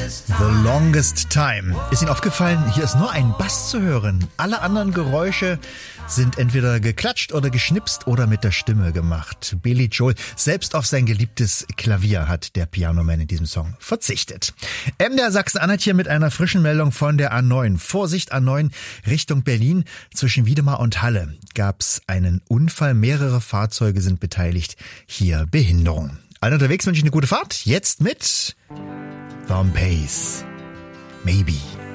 The Longest Time. Ist Ihnen aufgefallen, hier ist nur ein Bass zu hören. Alle anderen Geräusche sind entweder geklatscht oder geschnipst oder mit der Stimme gemacht. Billy Joel, selbst auf sein geliebtes Klavier hat der Pianoman in diesem Song verzichtet. MDR Sachsen-Anhalt hier mit einer frischen Meldung von der A9. Vorsicht, A9 Richtung Berlin. Zwischen Wiedemar und Halle gab's einen Unfall. Mehrere Fahrzeuge sind beteiligt. Hier Behinderung. Allen unterwegs wünsche ich eine gute Fahrt. Jetzt mit Tom Pace. Maybe.